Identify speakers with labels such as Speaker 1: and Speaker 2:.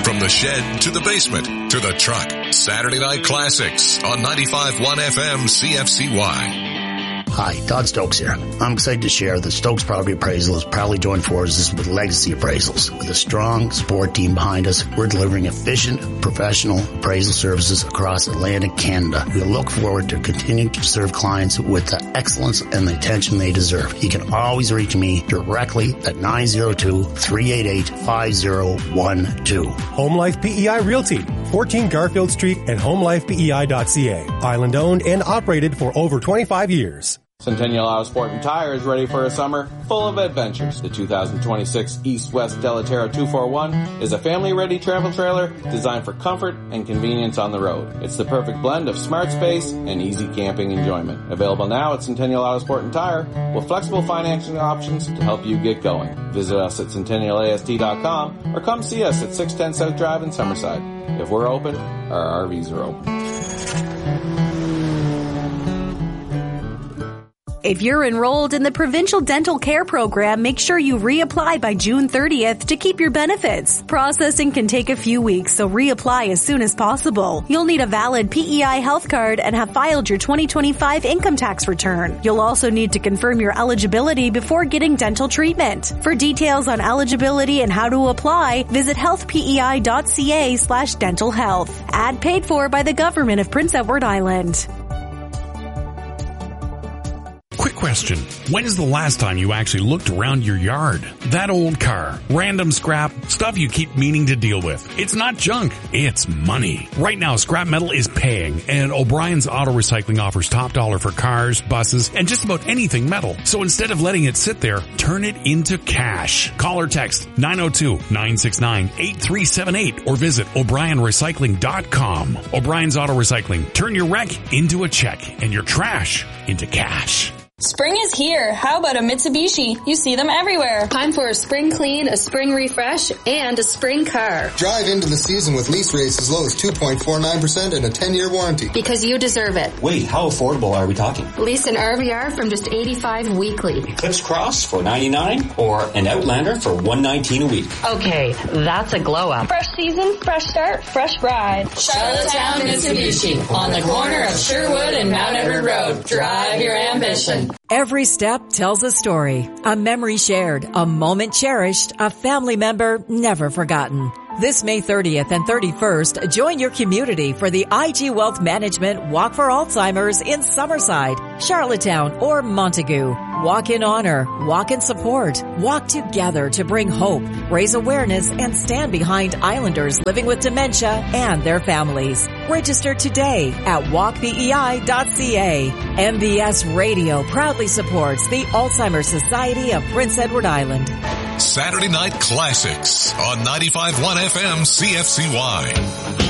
Speaker 1: From the shed to the basement to the truck. Saturday Night Classics on 95.1 FM CFCY.
Speaker 2: Hi, Todd Stokes here. I'm excited to share that Stokes Property Appraisal has proudly joined forces with Legacy Appraisals. With a strong support team behind us, we're delivering efficient, professional appraisal services across Atlantic Canada. We look forward to continuing to serve clients with the excellence and the attention they deserve. You can always reach me directly at 902-388-5012.
Speaker 3: Home Life PEI Realty, 14 Garfield Street and homelifepei.ca. Island owned and operated for over 25 years.
Speaker 4: Centennial Auto Sport and Tire is ready for a summer full of adventures. The 2026 East-West Delatero 241 is a family-ready travel trailer designed for comfort and convenience on the road. It's the perfect blend of smart space and easy camping enjoyment. Available now at Centennial Auto Sport and Tire with flexible financing options to help you get going. Visit us at CentennialAST.com or come see us at 610 South Drive in Summerside. If we're open, our RVs are open.
Speaker 5: If you're enrolled in the Provincial Dental Care Program, make sure you reapply by June 30th to keep your benefits. Processing can take a few weeks, so reapply as soon as possible. You'll need a valid PEI health card and have filed your 2025 income tax return. You'll also need to confirm your eligibility before getting dental treatment. For details on eligibility and how to apply, visit healthpei.ca/dental health. Ad paid for by the Government of Prince Edward Island.
Speaker 6: Quick question. When is the last time you actually looked around your yard? That old car, random scrap, stuff you keep meaning to deal with. It's not junk, it's money. Right now, scrap metal is paying, and O'Brien's Auto Recycling offers top dollar for cars, buses, and just about anything metal. So instead of letting it sit there, turn it into cash. Call or text 902-969-8378 or visit o'brienrecycling.com. O'Brien's Auto Recycling. Turn your wreck into a check and your trash into cash.
Speaker 7: Spring is here. How about a Mitsubishi? You see them everywhere.
Speaker 8: Time for a spring clean, a spring refresh, and a spring car.
Speaker 9: Drive into the season with lease rates as low as 2.49% and a 10-year warranty.
Speaker 8: Because you deserve it.
Speaker 10: Wait, how affordable are we talking?
Speaker 8: Lease an RVR from just $85 weekly.
Speaker 10: Eclipse Cross for $99 or an Outlander for $119 a week.
Speaker 11: Okay, that's a glow up.
Speaker 7: Fresh season, fresh start, fresh ride.
Speaker 11: Charlottetown Mitsubishi on the corner of Sherwood and Mount Edward Road. Drive your ambition.
Speaker 12: Every step tells a story, a memory shared, a moment cherished, a family member never forgotten. This May 30th and 31st, join your community for the IG Wealth Management Walk for Alzheimer's in Summerside, Charlottetown, or Montague. Walk in honor, walk in support, walk together to bring hope, raise awareness, and stand behind Islanders living with dementia and their families. Register today at walkpei.ca. MBS Radio proudly supports the Alzheimer's Society of Prince Edward Island.
Speaker 1: Saturday Night Classics on 95.1 FM CFCY.